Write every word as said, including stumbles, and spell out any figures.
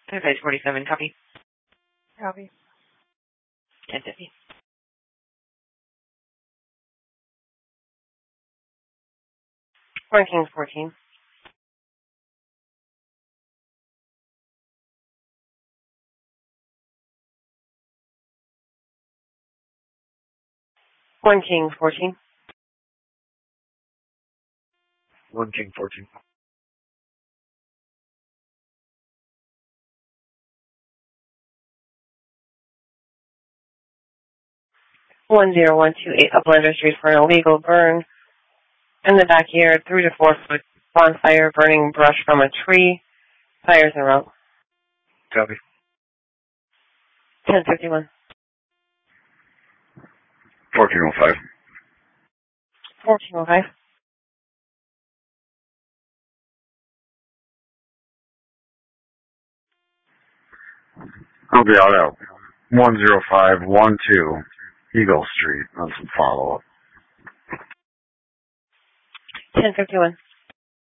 Page forty-seven, copy. Copy. ten fifty. One Kings fourteen. One Kings fourteen. One King fourteen. One zero one two eight Uplander Street for an illegal burn in the backyard. Three to four foot bonfire burning brush from a tree. Fires en route. Copy. ten fifty-one. Fourteen oh five. fourteen oh five. I'll be out at one zero five one two Eagle Street on some follow-up. ten fifty-one.